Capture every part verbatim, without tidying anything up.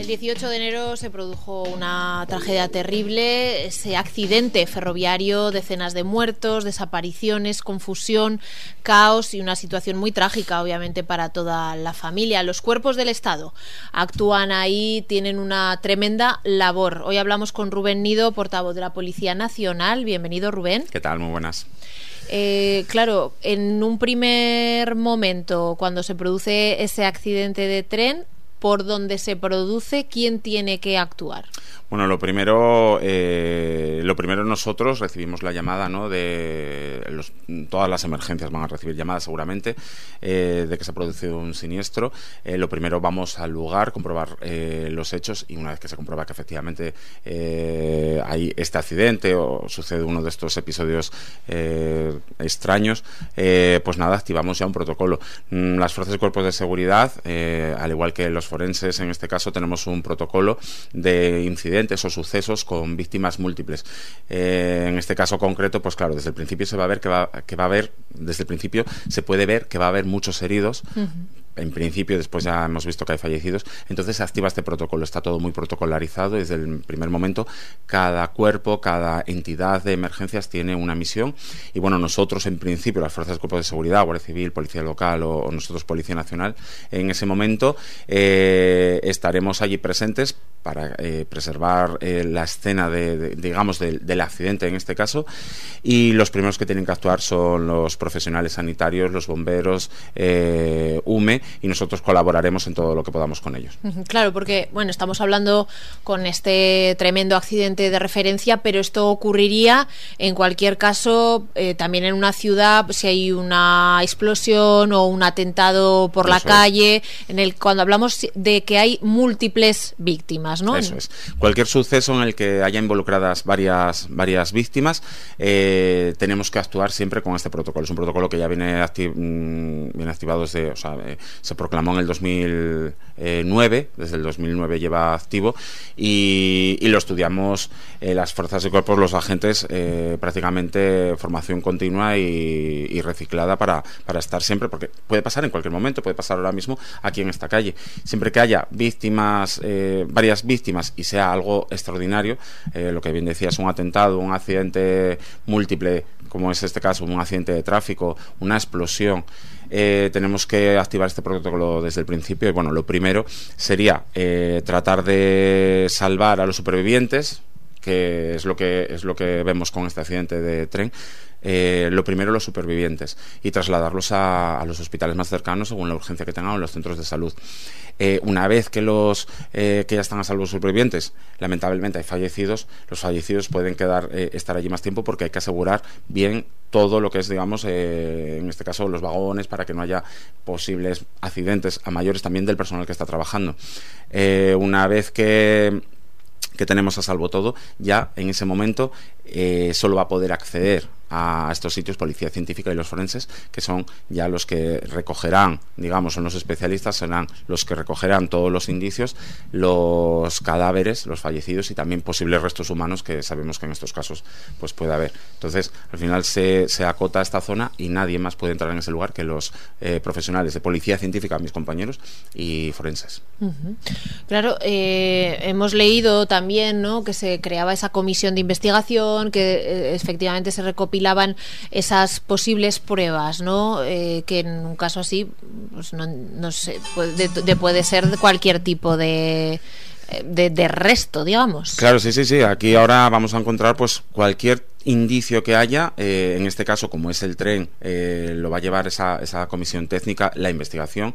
El dieciocho de enero se produjo una tragedia terrible, ese accidente ferroviario, decenas de muertos, desapariciones, confusión, caos y una situación muy trágica, obviamente, para toda la familia. Los cuerpos del Estado actúan ahí, tienen una tremenda labor. Hoy hablamos con Rubén Nido, portavoz de la Policía Nacional. Bienvenido, Rubén. ¿Qué tal? Muy buenas. Eh, claro, en un primer momento, cuando se produce ese accidente de tren, por donde se produce, ¿quién tiene que actuar? Bueno, lo primero, eh, lo primero nosotros recibimos la llamada, ¿no? De los, todas las emergencias van a recibir llamadas seguramente eh, de que se ha producido un siniestro. Eh, lo primero, vamos al lugar, comprobar eh, los hechos, y una vez que se comprueba que efectivamente eh, hay este accidente o sucede uno de estos episodios eh, extraños, eh, pues nada, activamos ya un protocolo. Las fuerzas y cuerpos de seguridad, eh, al igual que los forenses, en este caso tenemos un protocolo de incidentes o sucesos con víctimas múltiples. Eh, en este caso concreto, pues claro, desde el principio se va a ver que va, que va a haber, desde el principio se puede ver que va a haber muchos heridos. Uh-huh. En principio, después ya hemos visto que hay fallecidos, entonces se activa este protocolo, está todo muy protocolarizado desde el primer momento. Cada cuerpo, cada entidad de emergencias tiene una misión, y bueno, nosotros en principio, las fuerzas de cuerpos de seguridad, Guardia Civil, Policía Local o, o nosotros Policía Nacional, en ese momento eh, estaremos allí presentes para eh, preservar eh, la escena de, de, digamos de, del accidente en este caso, y los primeros que tienen que actuar son los profesionales sanitarios, los bomberos, eh, U M E, y nosotros colaboraremos en todo lo que podamos con ellos. Claro, porque bueno, estamos hablando con este tremendo accidente de referencia, pero esto ocurriría en cualquier caso, eh, también en una ciudad, si hay una explosión o un atentado por la calle, en el cuando hablamos de que hay múltiples víctimas, ¿no? Eso es. Cualquier suceso en el que haya involucradas varias varias víctimas, eh, tenemos que actuar siempre con este protocolo. Es un protocolo que ya viene, acti- viene activado desde, o sea, eh, se proclamó en el dos mil nueve, desde el dos mil nueve lleva activo, y, y lo estudiamos eh, las fuerzas y cuerpos, los agentes, eh, prácticamente formación continua y, y reciclada para, para estar siempre, porque puede pasar en cualquier momento, puede pasar ahora mismo aquí en esta calle. Siempre que haya víctimas, eh, varias víctimas, y sea algo extraordinario, eh, lo que bien decías, un atentado, un accidente múltiple, como es este caso, un accidente de tráfico, una explosión, Eh, tenemos que activar este protocolo desde el principio. Y bueno, lo primero sería eh, tratar de salvar a los supervivientes, que es lo que es lo que vemos con este accidente de tren. Eh, lo primero, los supervivientes, y trasladarlos a, a los hospitales más cercanos según la urgencia que tengan, o en los centros de salud. Eh, una vez que los eh, que ya están a salvo los supervivientes, lamentablemente hay fallecidos, los fallecidos pueden quedar eh, estar allí más tiempo, porque hay que asegurar bien todo lo que es, digamos, eh, en este caso los vagones, para que no haya posibles accidentes a mayores, también del personal que está trabajando. Eh, una vez que que tenemos a salvo todo, ya en ese momento eh, solo va a poder acceder a estos sitios Policía Científica y los forenses, que son ya los que recogerán, digamos, son los especialistas, serán los que recogerán todos los indicios, los cadáveres, los fallecidos, y también posibles restos humanos, que sabemos que en estos casos pues puede haber. Entonces, al final se, se acota esta zona, y nadie más puede entrar en ese lugar que los eh, profesionales de Policía Científica, mis compañeros, y forenses. Uh-huh. Claro, eh, hemos leído también, ¿no?, que se creaba esa comisión de investigación, que eh, efectivamente se recopilaban esas posibles pruebas, ¿no? Eh, que en un caso así, pues no, no sé, puede, de, puede ser de cualquier tipo de, de, de resto, digamos. Claro, sí, sí, sí. Aquí ahora vamos a encontrar pues cualquier indicio que haya, eh, en este caso, como es el tren, eh, lo va a llevar esa, esa comisión técnica, la investigación.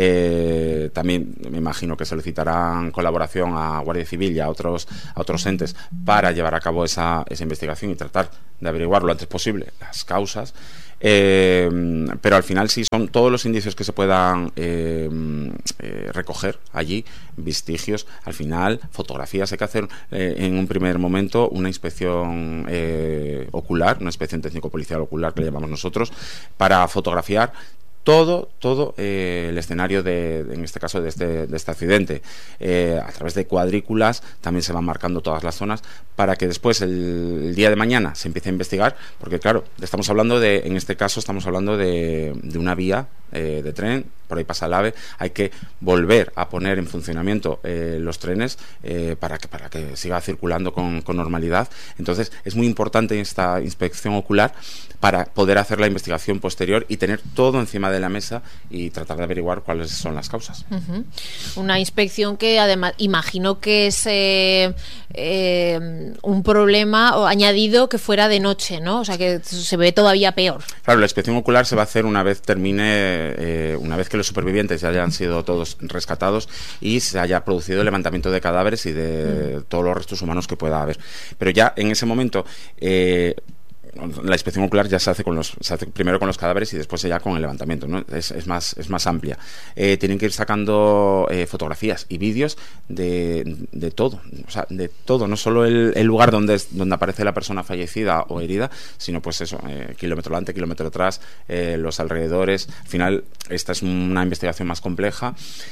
Eh, también me imagino que solicitarán colaboración a Guardia Civil y a otros, a otros entes para llevar a cabo esa, esa investigación y tratar de averiguar lo antes posible las causas. Eh, pero al final sí son todos los indicios que se puedan eh, eh, recoger allí, vestigios, al final fotografías. Hay que hacer eh, en un primer momento una inspección eh, ocular, una inspección técnico-policial ocular, que le llamamos nosotros, para fotografiar todo, todo eh, el escenario de, de, en este caso, de este, de este accidente. Eh, a través de cuadrículas también se van marcando todas las zonas para que después el, el día de mañana se empiece a investigar, porque claro, estamos hablando de, en este caso estamos hablando de, de una vía eh, de tren, por ahí pasa el AVE, hay que volver a poner en funcionamiento eh, los trenes eh, para que para que siga circulando con, con normalidad. Entonces es muy importante esta inspección ocular para poder hacer la investigación posterior y tener todo encima de la mesa y tratar de averiguar cuáles son las causas. Uh-huh. Una inspección que además imagino que es eh, eh, un problema o añadido que fuera de noche, ¿no? O sea que se ve todavía peor. Claro, la inspección ocular se va a hacer una vez termine, eh, una vez que los supervivientes ya hayan sido todos rescatados y se haya producido el levantamiento de cadáveres y de uh-huh. todos los restos humanos que pueda haber. Pero ya en ese momento eh, la inspección ocular ya se hace con los se hace primero con los cadáveres y después ya con el levantamiento, ¿no? Es, es más es más amplia. Eh, tienen que ir sacando eh, fotografías y vídeos de, de todo, o sea, de todo, no solo el, el lugar donde es, donde aparece la persona fallecida o herida, sino pues eso, eh, kilómetro delante, kilómetro atrás, eh, los alrededores. Al final esta es una investigación más compleja,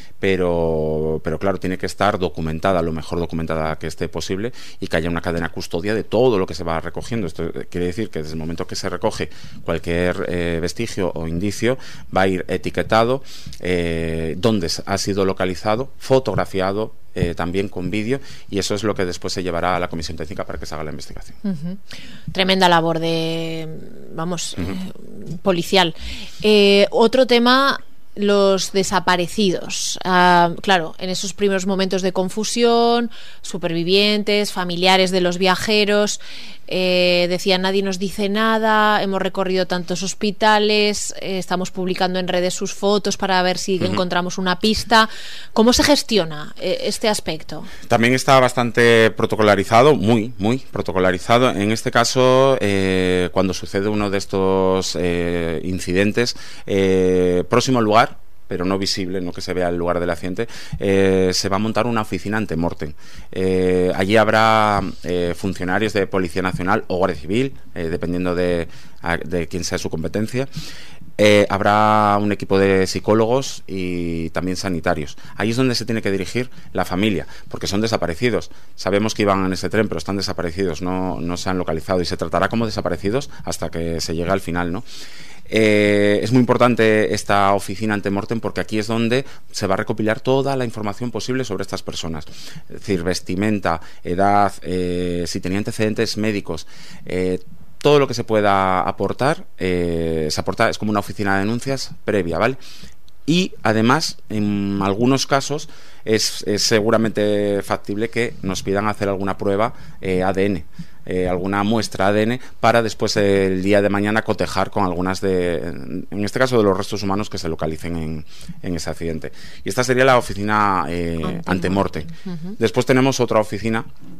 pero pero claro, tiene que estar documentada, lo mejor documentada que esté posible, y que haya una cadena custodia de todo lo que se va recogiendo. Esto quiere decir que desde el momento que se recoge cualquier eh, vestigio o indicio va a ir etiquetado, eh, dónde ha sido localizado, fotografiado, eh, también con vídeo, y eso es lo que después se llevará a la comisión técnica para que se haga la investigación. Uh-huh. Tremenda labor de, vamos, uh-huh. eh, policial. Eh, otro tema, los desaparecidos. Uh, claro, en esos primeros momentos de confusión, supervivientes, familiares de los viajeros, eh, decían nadie nos dice nada, hemos recorrido tantos hospitales, eh, estamos publicando en redes sus fotos para ver si uh-huh. encontramos una pista. ¿Cómo se gestiona eh, este aspecto? También está bastante protocolarizado, muy, muy protocolarizado. En este caso, eh, cuando sucede uno de estos eh, incidentes, eh, próximo al lugar, pero no visible, no que se vea el lugar del accidente, eh, se va a montar una oficina ante-mortem. Eh, allí habrá eh, funcionarios de Policía Nacional o Guardia Civil, eh, dependiendo de, de quién sea su competencia. Eh, habrá un equipo de psicólogos y también sanitarios. Ahí es donde se tiene que dirigir la familia, porque son desaparecidos. Sabemos que iban en ese tren, pero están desaparecidos, no, no se han localizado, y se tratará como desaparecidos hasta que se llegue al final, ¿no? Eh, es muy importante esta oficina ante-mortem porque aquí es donde se va a recopilar toda la información posible sobre estas personas, es decir, vestimenta, edad, eh, si tenía antecedentes médicos, eh, todo lo que se pueda aportar, eh, se aporta, es como una oficina de denuncias previa, ¿vale? Y además, en algunos casos, es, es seguramente factible que nos pidan hacer alguna prueba eh, A D N. Eh, alguna muestra A D N para después eh, el día de mañana cotejar con algunas de, en este caso, de los restos humanos que se localicen en, en ese accidente. Y esta sería la oficina eh, ante-mortem. Uh-huh. Después tenemos otra oficina,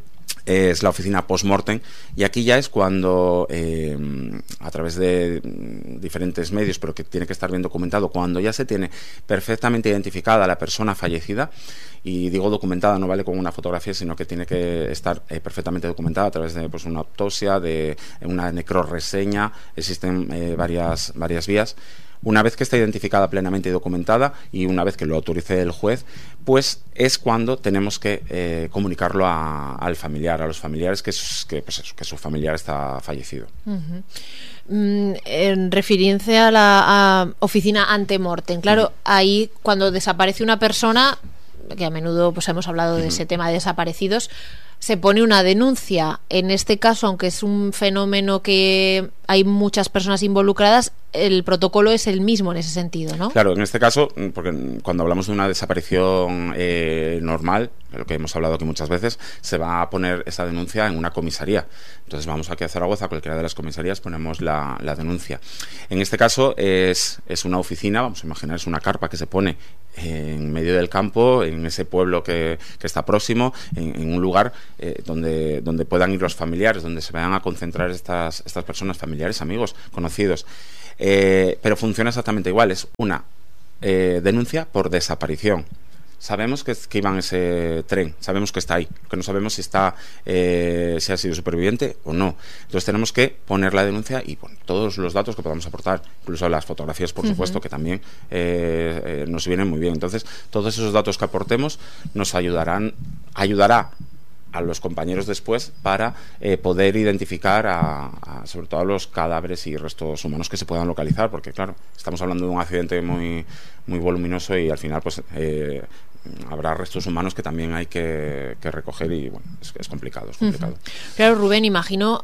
eh, es la oficina post-mortem, y aquí ya es cuando eh, a través de diferentes medios, pero que tiene que estar bien documentado, cuando ya se tiene perfectamente identificada la persona fallecida. Y digo documentada, no vale con una fotografía, sino que tiene que estar eh, perfectamente documentada a través de pues, una autopsia, de una necrorreseña. Existen eh, varias, varias vías. Una vez que está identificada plenamente y documentada, y una vez que lo autorice el juez, pues es cuando tenemos que eh, comunicarlo a, al familiar, a los familiares, que, que, pues eso, que su familiar está fallecido. Uh-huh. Mm, en referencia a la a oficina ante-mortem, claro, uh-huh. ahí cuando desaparece una persona, que a menudo pues hemos hablado de uh-huh. ese tema de desaparecidos, se pone una denuncia. En este caso, aunque es un fenómeno que hay muchas personas involucradas, el protocolo es el mismo en ese sentido, ¿no? Claro, en este caso, porque cuando hablamos de una desaparición eh, normal, lo que hemos hablado aquí muchas veces, se va a poner esa denuncia en una comisaría. Entonces vamos aquí a Zaragoza, a cualquiera de las comisarías, ponemos la, la denuncia. En este caso es, es una oficina, vamos a imaginar, es una carpa que se pone en medio del campo, en ese pueblo que, que está próximo, en, en un lugar eh, donde, donde puedan ir los familiares, donde se vayan a concentrar estas, estas personas, familiares, amigos, conocidos. Eh, pero funciona exactamente igual, es una eh, denuncia por desaparición. sabemos que, que iba en ese tren, sabemos que está ahí, que no sabemos si está eh, si ha sido superviviente o no. Entonces tenemos que poner la denuncia y bueno, todos los datos que podamos aportar, incluso las fotografías, por uh-huh. supuesto, que también eh, eh, nos vienen muy bien. Entonces, todos esos datos que aportemos nos ayudarán, ayudará a los compañeros después para eh, poder identificar a, a, sobre todo a los cadáveres y restos humanos que se puedan localizar, porque claro, estamos hablando de un accidente muy, muy voluminoso y al final pues eh, habrá restos humanos que también hay que, que recoger y bueno, es, es complicado, es complicado. Uh-huh. Claro, Rubén, imagino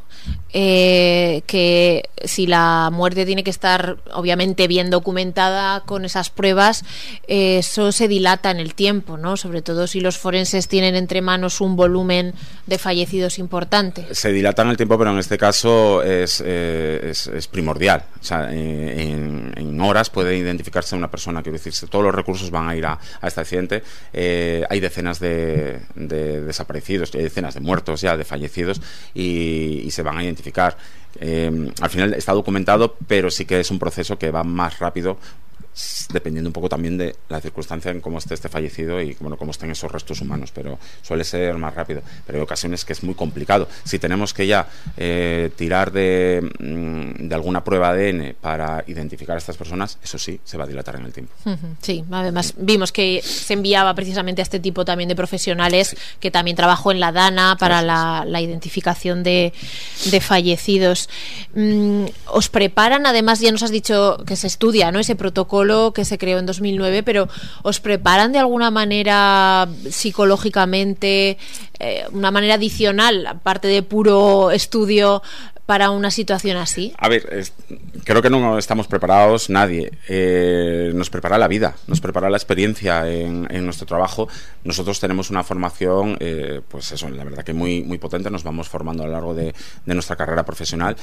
eh, que si la muerte tiene que estar obviamente bien documentada con esas pruebas, eh, eso se dilata en el tiempo, ¿no? Sobre todo si los forenses tienen entre manos un volumen de fallecidos importante. Se dilata en el tiempo, pero en este caso es, eh, es, es primordial. O sea, eh, en, en horas puede identificarse una persona, quiero decir, todos los recursos van a ir a, a este accidente. Eh, hay decenas de, de desaparecidos, hay decenas de muertos ya, de fallecidos y, y se van a identificar. Eh, al final está documentado, pero sí que es un proceso que va más rápido dependiendo un poco también de la circunstancia en cómo esté este fallecido y bueno, cómo estén esos restos humanos, pero suele ser más rápido, pero hay ocasiones que es muy complicado. Si tenemos que ya eh, tirar de, de alguna prueba A D N para identificar a estas personas, eso sí, se va a dilatar en el tiempo. Sí, además vimos que se enviaba precisamente a este tipo también de profesionales, sí, que también trabajó en la DANA para la, la identificación de, de fallecidos. Mm, ¿os preparan? Además ya nos has dicho que se estudia, ¿no?, ese protocolo que se creó en dos mil nueve, pero ¿os preparan de alguna manera psicológicamente, eh, una manera adicional, aparte de puro estudio, para una situación así? A ver, es, creo que no estamos preparados nadie. Eh, nos prepara la vida, nos prepara la experiencia en, en nuestro trabajo. Nosotros tenemos una formación, eh, pues eso, la verdad que muy, muy potente. Nos vamos formando a lo largo de, de nuestra carrera profesional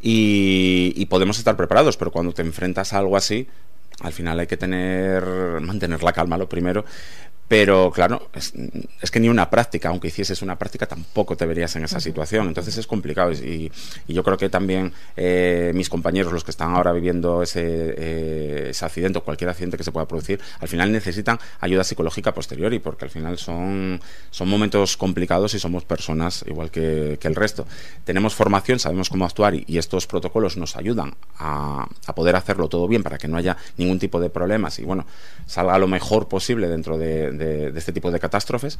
y, y podemos estar preparados, pero cuando te enfrentas a algo así, al final hay que tener, mantener la calma lo primero, pero claro, es, es que ni una práctica, aunque hicieses una práctica, tampoco te verías en esa situación, entonces es complicado y, y yo creo que también eh, mis compañeros, los que están ahora viviendo ese, eh, ese accidente o cualquier accidente que se pueda producir, al final necesitan ayuda psicológica posteriori, porque al final son, son momentos complicados y somos personas igual que, que el resto. Tenemos formación, sabemos cómo actuar y, y estos protocolos nos ayudan a, a poder hacerlo todo bien para que no haya ningún tipo de problemas y bueno, salga lo mejor posible dentro de De, de este tipo de catástrofes,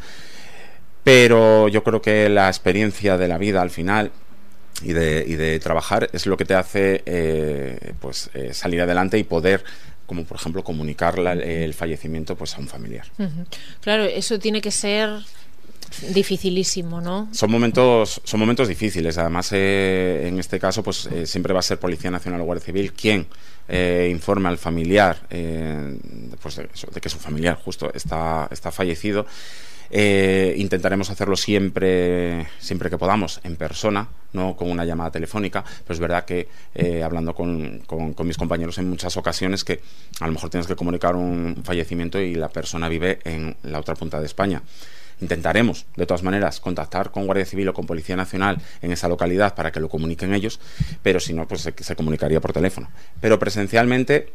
pero yo creo que la experiencia de la vida al final y de, y de trabajar es lo que te hace eh, pues eh, salir adelante y poder, como por ejemplo comunicar la, el fallecimiento pues a un familiar. Uh-huh. Claro, eso tiene que ser dificilísimo, ¿no? Son momentos, son momentos difíciles. Además, eh, en este caso, pues eh, siempre va a ser Policía Nacional o Guardia Civil quien eh, informe al familiar eh, pues de, de que su familiar justo está, está fallecido. Eh, intentaremos hacerlo siempre, siempre que podamos, en persona, no con una llamada telefónica, pero es verdad que eh, hablando con, con, con mis compañeros en muchas ocasiones que a lo mejor tienes que comunicar un fallecimiento y la persona vive en la otra punta de España. Intentaremos, de todas maneras, contactar con Guardia Civil o con Policía Nacional en esa localidad para que lo comuniquen ellos, pero si no, pues se, se comunicaría por teléfono. Pero presencialmente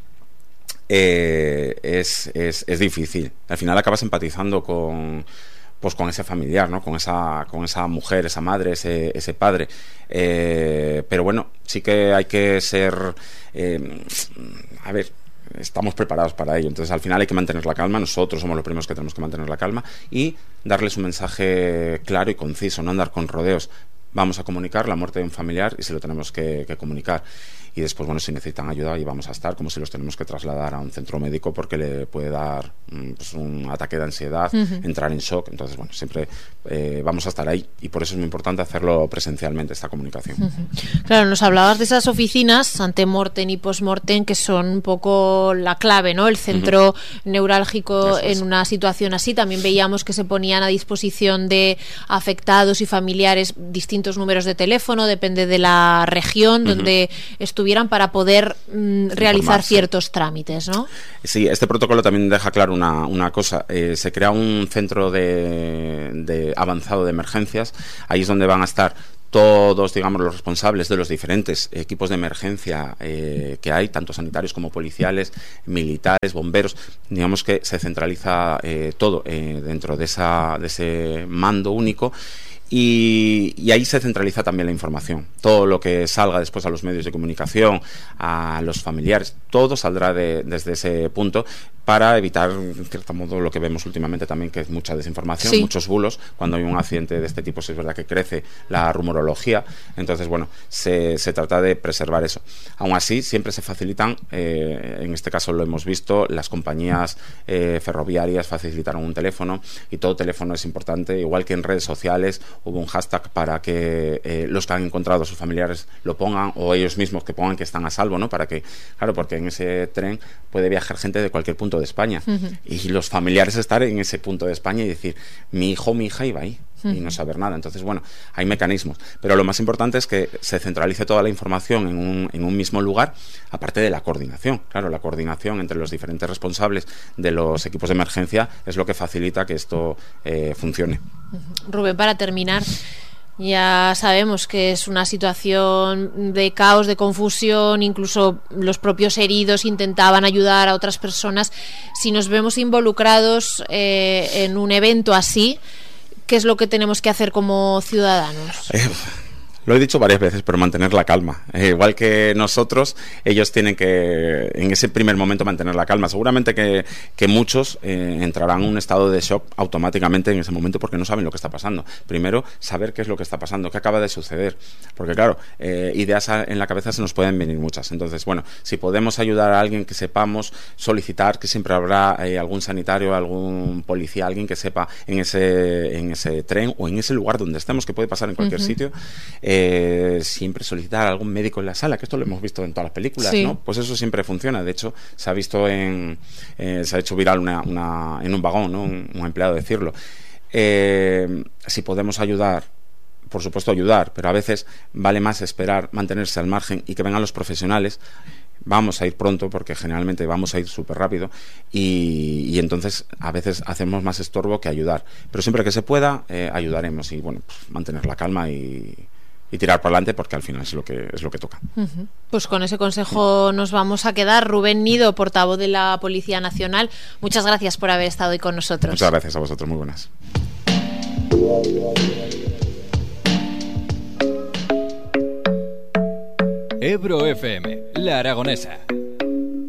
eh, es, es, es difícil. Al final acabas empatizando con... pues con ese familiar, ¿no? Con esa, con esa mujer, esa madre, ese, ese padre. Eh, pero bueno, sí que hay que ser... Eh, a ver... estamos preparados para ello, entonces al final hay que mantener la calma, nosotros somos los primeros que tenemos que mantener la calma y darles un mensaje claro y conciso, no andar con rodeos. Vamos a comunicar la muerte de un familiar y si lo tenemos que, que comunicar y después, bueno, si necesitan ayuda ahí vamos a estar, como si los tenemos que trasladar a un centro médico porque le puede dar pues, un ataque de ansiedad, uh-huh. entrar en shock, entonces bueno, siempre eh, vamos a estar ahí y por eso es muy importante hacerlo presencialmente, esta comunicación. Uh-huh. Claro, nos hablabas de esas oficinas ante-mortem y post-mortem que son un poco la clave, ¿no? El centro uh-huh. neurálgico es. En una situación así. También veíamos que se ponían a disposición de afectados y familiares distintos números de teléfono, depende de la región uh-huh. donde estuvieran para poder mm, realizar ciertos trámites, ¿no? Sí, este protocolo también deja claro una, una cosa. Eh, se crea un centro de, de avanzado de emergencias. Ahí es donde van a estar todos, digamos, los responsables de los diferentes equipos de emergencia eh, que hay, tanto sanitarios como policiales, militares, bomberos, digamos que se centraliza eh, todo eh, dentro de, esa, de ese mando único. Y, y ahí se centraliza también la información. Todo lo que salga después a los medios de comunicación, a los familiares, todo saldrá de, desde ese punto, para evitar, en cierto modo, lo que vemos últimamente también, que es mucha desinformación, sí. muchos bulos. Cuando hay un accidente de este tipo, sí es verdad que crece la rumorología. Entonces, bueno, se, se trata de preservar eso. Aún así, siempre se facilitan, eh, en este caso lo hemos visto, las compañías eh, ferroviarias facilitaron un teléfono, y todo teléfono es importante, igual que en redes sociales. Hubo un hashtag para que eh, los que han encontrado a sus familiares lo pongan, o ellos mismos que pongan que están a salvo, ¿no? Para que, claro, porque en ese tren puede viajar gente de cualquier punto de España, uh-huh. y los familiares estar en ese punto de España y decir, mi hijo o mi hija iba ahí, uh-huh. y no saber nada. Entonces, bueno, hay mecanismos, pero lo más importante es que se centralice toda la información en un, en un mismo lugar, aparte de la coordinación. Claro, la coordinación entre los diferentes responsables de los equipos de emergencia es lo que facilita que esto eh, funcione. Uh-huh. Rubén, para terminar, ya sabemos que es una situación de caos, de confusión, incluso los propios heridos intentaban ayudar a otras personas. Si nos vemos involucrados eh, en un evento así, ¿qué es lo que tenemos que hacer como ciudadanos? Eh, Lo he dicho varias veces, pero mantener la calma. Eh, igual que nosotros, ellos tienen que, en ese primer momento, mantener la calma. Seguramente que, que muchos eh, entrarán en un estado de shock automáticamente en ese momento, porque no saben lo que está pasando. Primero, saber qué es lo que está pasando, qué acaba de suceder. Porque, claro, eh, ideas en la cabeza se nos pueden venir muchas. Entonces, bueno, si podemos ayudar a alguien que sepamos, solicitar, que siempre habrá eh, algún sanitario, algún policía, alguien que sepa en ese, en ese tren o en ese lugar donde estemos, que puede pasar en cualquier uh-huh. sitio. Eh, siempre solicitar a algún médico en la sala, que esto lo hemos visto en todas las películas, sí. ¿no? Pues eso siempre funciona. De hecho, se ha visto en eh, se ha hecho viral una, una, en un vagón, ¿no? un, un empleado decirlo. Eh, si podemos ayudar, por supuesto ayudar, pero a veces vale más esperar, mantenerse al margen y que vengan los profesionales. Vamos a ir pronto, porque generalmente vamos a ir súper rápido, y, y entonces a veces hacemos más estorbo que ayudar, pero siempre que se pueda eh, ayudaremos, y bueno, pues, mantener la calma y y tirar para adelante, porque al final es lo que es lo que toca. Uh-huh. Pues con ese consejo nos vamos a quedar. Rubén Nido, portavoz de la Policía Nacional, muchas gracias por haber estado hoy con nosotros. Muchas gracias a vosotros, muy buenas. Ebro F M, La Aragonesa.